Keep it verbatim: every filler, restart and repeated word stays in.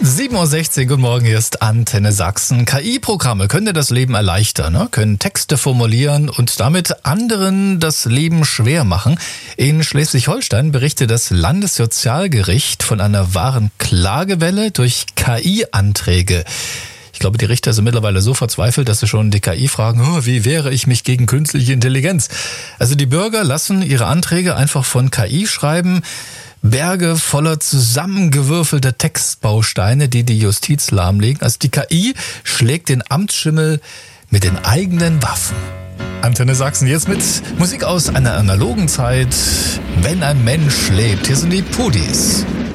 sieben Uhr sechzehn, guten Morgen, hier ist Antenne Sachsen. K I-Programme können dir das Leben erleichtern, ne? Können Texte formulieren und damit anderen das Leben schwer machen. In Schleswig-Holstein berichtet das Landessozialgericht von einer wahren Klagewelle durch K I-Anträge. Ich glaube, die Richter sind mittlerweile so verzweifelt, dass sie schon die K I fragen, oh, wie wehre ich mich gegen künstliche Intelligenz? Also die Bürger lassen ihre Anträge einfach von K I schreiben. Berge voller zusammengewürfelter Textbausteine, die die Justiz lahmlegen. Also die K I schlägt den Amtsschimmel mit den eigenen Waffen. Antenne Sachsen jetzt mit Musik aus einer analogen Zeit. Wenn ein Mensch lebt. Hier sind die Pudis.